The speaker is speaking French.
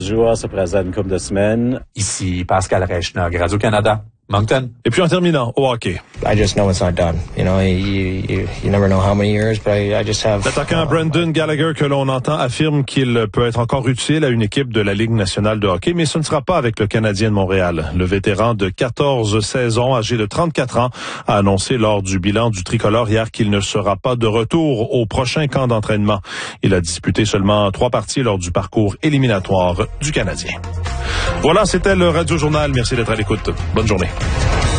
Le joueur se présente une couple de semaines. Ici Pascal Rechner, Radio-Canada, Moncton. Et puis en terminant, au hockey. I just know it's not done. You know, you never know how many years, but I just have... L'attaquant Brendan Gallagher, que l'on entend, affirme qu'il peut être encore utile à une équipe de la Ligue nationale de hockey, mais ce ne sera pas avec le Canadien de Montréal. Le vétéran de 14 saisons, âgé de 34 ans, a annoncé lors du bilan du tricolore hier qu'il ne sera pas de retour au prochain camp d'entraînement. Il a disputé seulement 3 parties lors du parcours éliminatoire du Canadien. Voilà, c'était le Radio Journal. Merci d'être à l'écoute. Bonne journée.